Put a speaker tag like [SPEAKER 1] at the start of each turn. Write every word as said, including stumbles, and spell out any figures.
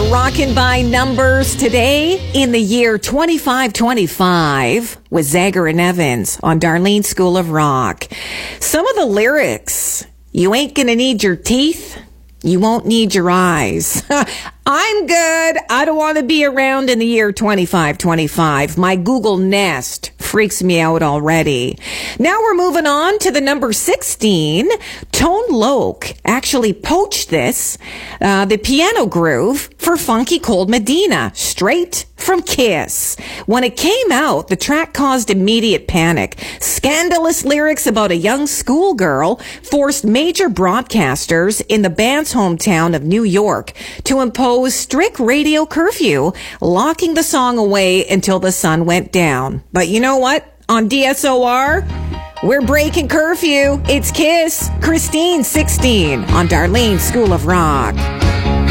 [SPEAKER 1] We're rocking by numbers today in the year twenty-five twenty-five with Zager and Evans on Darlene School of Rock. Some of the lyrics: you ain't gonna need your teeth, you won't need your eyes. I'm good. I don't want to be around in the year twenty-five twenty-five. My Google Nest freaks me out already. Now we're moving on to the number sixteen. Tone Loc actually poached this, uh, the piano groove, for Funky Cold Medina, straight from Kiss. When it came out, the track caused immediate panic. Scandalous lyrics about a young schoolgirl forced major broadcasters in the band's hometown of New York to impose strict radio curfew, locking the song away until the sun went down. But you know what? On D S O R, we're breaking curfew. It's Kiss, Christine sixteen on Darlene School of Rock.